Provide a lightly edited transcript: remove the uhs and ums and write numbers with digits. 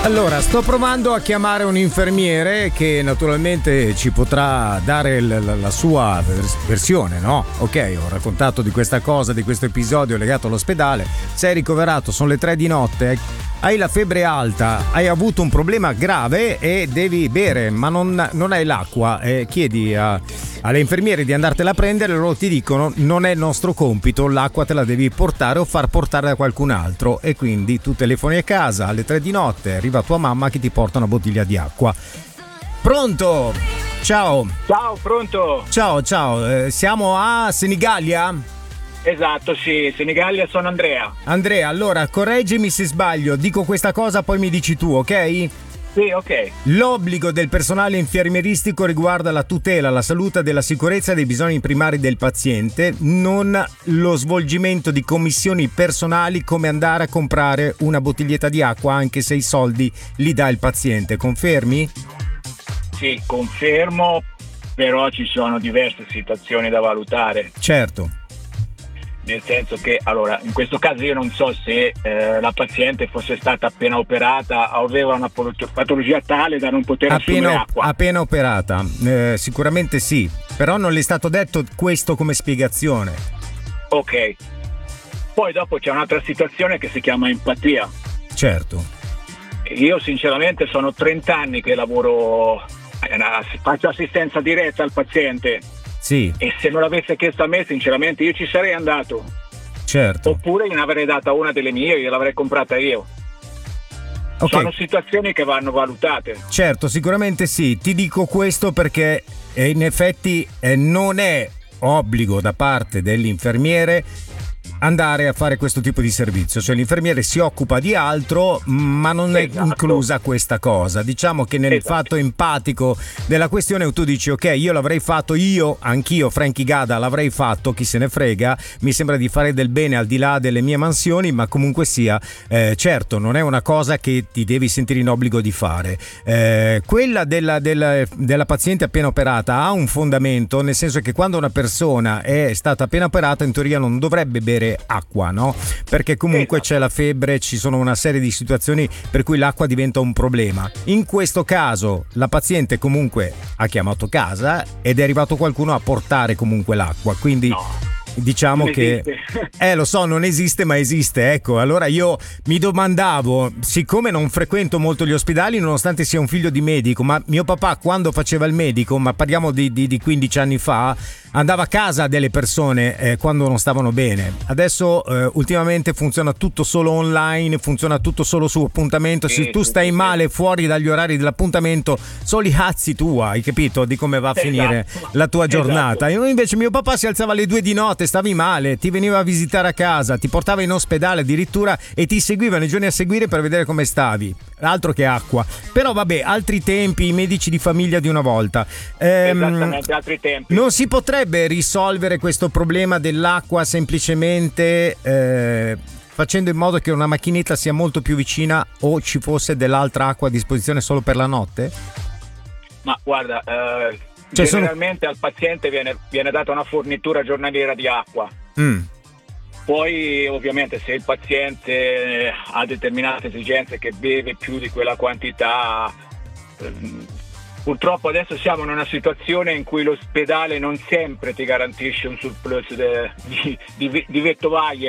Allora, sto provando a chiamare un infermiere che naturalmente ci potrà dare la sua versione, no? Ok, ho raccontato di questa cosa, di questo episodio legato all'ospedale. Sei ricoverato, sono le 3 di notte, hai la febbre alta, hai avuto un problema grave e devi bere, ma non hai l'acqua. Chiedi alle infermiere di andartela a prendere, loro ti dicono non è il nostro compito, l'acqua te la devi portare o far portare da qualcun altro, e quindi tu telefoni a casa alle 3 di notte, arriva tua mamma che ti porta una bottiglia di acqua. Pronto? Ciao. Ciao, pronto? Ciao, siamo a Senigallia? Esatto, sì, Senigallia, sono Andrea. Andrea, allora correggimi se sbaglio, dico questa cosa poi mi dici tu, ok? Sì, ok. L'obbligo del personale infermieristico riguarda la tutela, la salute e la sicurezza dei bisogni primari del paziente, non lo svolgimento di commissioni personali come andare a comprare una bottiglietta di acqua anche se i soldi li dà il paziente. Confermi? Sì, confermo, però ci sono diverse situazioni da valutare. Certo. Nel senso che, allora, in questo caso io non so se la paziente fosse stata appena operata o aveva una patologia tale da non poter assumere acqua. Appena operata, sicuramente sì, però non le è stato detto questo come spiegazione. Ok. Poi dopo c'è un'altra situazione che si chiama empatia. Certo. Io sinceramente sono 30 anni che lavoro, faccio assistenza diretta al paziente. Sì. E se non l'avesse chiesto a me, sinceramente io ci sarei andato. Certo. Oppure gliene avrei data una delle mie, gliel'avrei comprata io. Okay. Sono situazioni che vanno valutate. Certo, sicuramente sì. Ti dico questo perché in effetti non è obbligo da parte dell'infermiere andare a fare questo tipo di servizio, cioè l'infermiere si occupa di altro, ma non è inclusa questa cosa. Diciamo che nel fatto empatico della questione tu dici ok, io l'avrei fatto, anch'io Frankie Gada l'avrei fatto, chi se ne frega, mi sembra di fare del bene al di là delle mie mansioni, ma comunque sia certo non è una cosa che ti devi sentire in obbligo di fare. Quella della paziente appena operata ha un fondamento, nel senso che quando una persona è stata appena operata in teoria non dovrebbe bere acqua, no? Perché comunque c'è la febbre, ci sono una serie di situazioni per cui l'acqua diventa un problema. In questo caso la paziente comunque ha chiamato casa ed è arrivato qualcuno a portare comunque l'acqua, quindi diciamo che lo so, non esiste ma esiste, ecco. Allora io mi domandavo, siccome non frequento molto gli ospedali nonostante sia un figlio di medico, ma mio papà quando faceva il medico, ma parliamo di 15 anni fa, andava a casa delle persone quando non stavano bene. Adesso ultimamente funziona tutto solo online, funziona tutto solo su appuntamento. Se tu stai male fuori dagli orari dell'appuntamento, soli cazzi tua, hai capito di come va a finire la tua giornata. Invece mio papà si alzava alle 2 di notte, stavi male, ti veniva a visitare a casa, ti portava in ospedale addirittura e ti seguiva nei giorni a seguire per vedere come stavi. Altro che acqua. Però vabbè, altri tempi, i medici di famiglia di una volta. Esattamente, altri tempi. Non si potrebbe risolvere questo problema dell'acqua semplicemente facendo in modo che una macchinetta sia molto più vicina o ci fosse dell'altra acqua a disposizione solo per la notte? Ma guarda, generalmente al paziente viene data una fornitura giornaliera di acqua. Poi ovviamente se il paziente ha determinate esigenze che beve più di quella quantità, purtroppo adesso siamo in una situazione in cui l'ospedale non sempre ti garantisce un surplus di vettovaglie